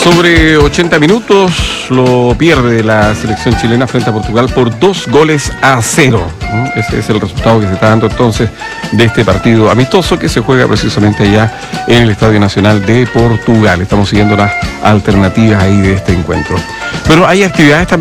Sobre 80 minutos lo pierde la selección chilena frente a Portugal por 2-0. Ese es el resultado que se está dando entonces de este partido amistoso que se juega precisamente allá en el Estadio Nacional de Portugal. Estamos siguiendo las alternativas ahí de este encuentro. Pero hay actividades también